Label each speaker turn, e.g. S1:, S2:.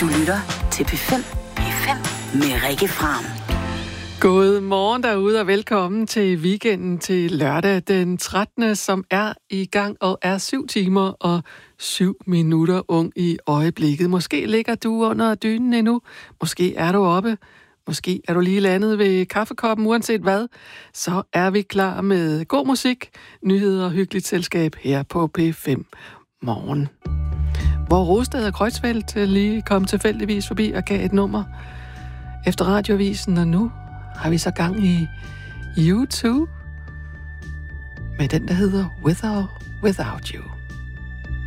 S1: Du lytter til P5 med Rikke Fram.
S2: God morgen derude og velkommen til weekenden til lørdag den 13., som er i gang og er 7 timer og 7 minutter ung i øjeblikket. Måske ligger du under dynen endnu, måske er du oppe, måske er du lige landet ved kaffekoppen, uanset hvad. Så er vi klar med god musik, nyheder og hyggeligt selskab her på P5 Morgen. Hvor Rosted og Kreuzfeldt lige kom tilfældigvis forbi og gav et nummer efter radioavisen, og nu har vi så gang i U2 med den, der hedder With or Without You.